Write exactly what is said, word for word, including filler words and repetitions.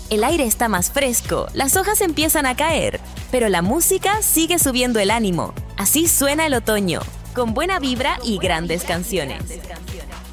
El aire está más fresco, las hojas empiezan a caer, pero la música sigue subiendo el ánimo. Así suena el otoño, con buena vibra y grandes canciones.